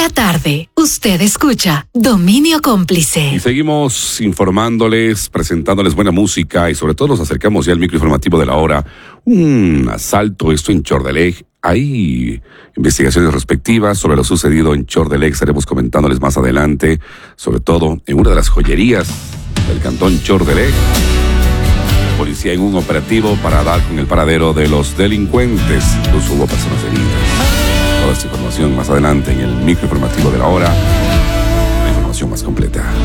la tarde, usted escucha Dominio Cómplice. Y seguimos informándoles, presentándoles buena música y sobre todo nos acercamos ya al microinformativo de la hora. Un asalto, esto en Chordelec. Hay investigaciones respectivas sobre lo sucedido en Chordelec. Estaremos comentándoles más adelante, sobre todo en una de las joyerías del cantón Chordelec. La policía en un operativo para dar con el paradero de los delincuentes. Incluso hubo personas heridas. Toda esta información más adelante en el microinformativo de la hora. La información más completa.